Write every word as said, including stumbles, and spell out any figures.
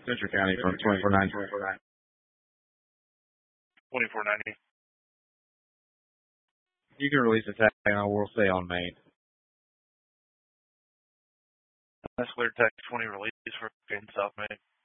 Central County from twenty-four ninety. twenty-four ninety. You can release a tag on World Stay on Main. That's clear tech twenty release for in South Main.